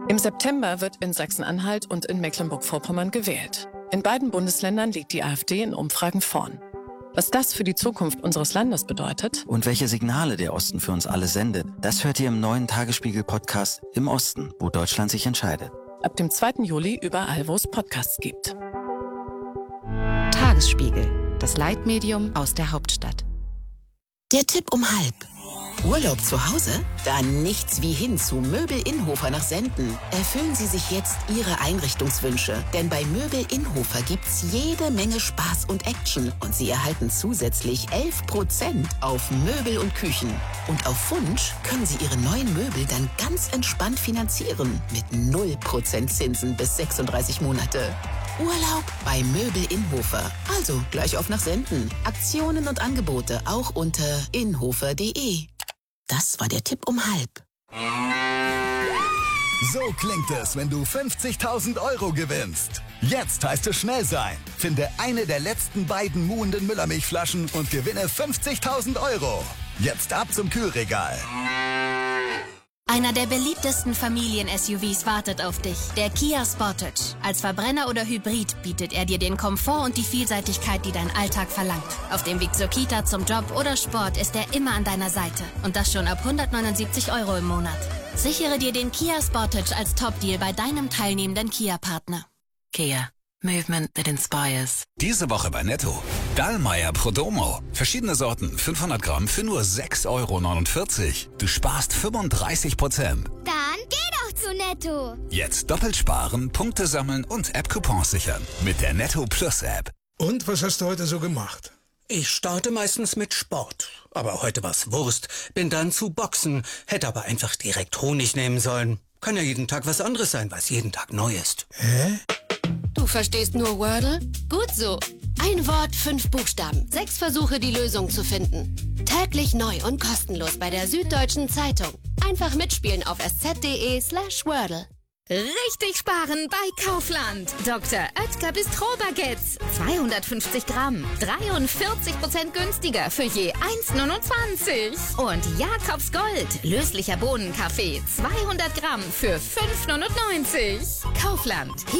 Im September wird in Sachsen-Anhalt und in Mecklenburg-Vorpommern gewählt. In beiden Bundesländern liegt die AfD in Umfragen vorn. Was das für die Zukunft unseres Landes bedeutet und welche Signale der Osten für uns alle sendet, das hört ihr im neuen Tagesspiegel-Podcast Im Osten, wo Deutschland sich entscheidet. Ab dem 2. Juli überall, wo es Podcasts gibt. Tagesspiegel, das Leitmedium aus der Hauptstadt. Der Tipp um 12:30. Urlaub zu Hause? Dann nichts wie hin zu Möbel Innhofer nach Senden. Erfüllen Sie sich jetzt Ihre Einrichtungswünsche. Denn bei Möbel Innhofer gibt's jede Menge Spaß und Action. Und Sie erhalten zusätzlich 11% auf Möbel und Küchen. Und auf Wunsch können Sie Ihre neuen Möbel dann ganz entspannt finanzieren. Mit 0% Zinsen bis 36 Monate. Urlaub bei Möbel Innhofer. Also gleich auf nach Senden. Aktionen und Angebote auch unter inhofer.de. Das war der Tipp um 12:30. So klingt es, wenn du 50.000 € gewinnst. Jetzt heißt es schnell sein. Finde eine der letzten beiden muhenden Müllermilchflaschen und gewinne 50.000 €. Jetzt ab zum Kühlregal. Einer der beliebtesten Familien-SUVs wartet auf dich. Der Kia Sportage. Als Verbrenner oder Hybrid bietet er dir den Komfort und die Vielseitigkeit, die dein Alltag verlangt. Auf dem Weg zur Kita, zum Job oder Sport ist er immer an deiner Seite. Und das schon ab 179 € im Monat. Sichere dir den Kia Sportage als Top-Deal bei deinem teilnehmenden Kia-Partner. Kia. Movement that inspires. Diese Woche bei Netto. Dallmayr Prodomo. Verschiedene Sorten, 500 Gramm für nur 6,49 €. Du sparst 35%. Dann geh doch zu Netto. Jetzt doppelt sparen, Punkte sammeln und App-Coupons sichern. Mit der Netto Plus App. Und was hast du heute so gemacht? Ich starte meistens mit Sport. Aber heute war's Wurst. Bin dann zu Boxen. Hätte aber einfach direkt Honig nehmen sollen. Kann ja jeden Tag was anderes sein, was jeden Tag neu ist. Hä? Du verstehst nur Wordle? Gut so. Ein Wort, 5 Buchstaben. 6 Versuche, die Lösung zu finden. Täglich neu und kostenlos bei der Süddeutschen Zeitung. Einfach mitspielen auf sz.de/Wordle. Richtig sparen bei Kaufland. Dr. Oetker Bistro-Baguettes. 250 Gramm. 43% günstiger für je 1,29. Und Jakobs Gold. Löslicher Bohnenkaffee. 200 Gramm für 5,99. Kaufland.